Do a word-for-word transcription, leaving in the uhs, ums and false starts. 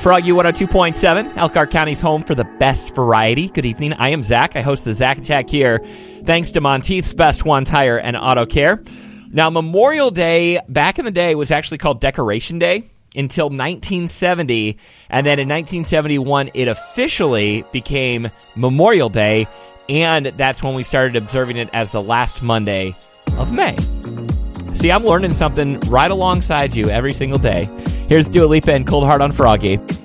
Froggy one oh two point seven, Elkhart County's home for the best variety. Good evening. I am Zach. I host the Zach Attack here, thanks to Monteith's Best One Tire and Auto Care. Now, Memorial Day, back in the day, was actually called Decoration Day until nineteen seventy, and then in nineteen seventy-one, it officially became Memorial Day, and that's when we started observing it as the last Monday of May. See, I'm learning something right alongside you every single day. Here's Dua Lipa and Cold Heart on Froggy.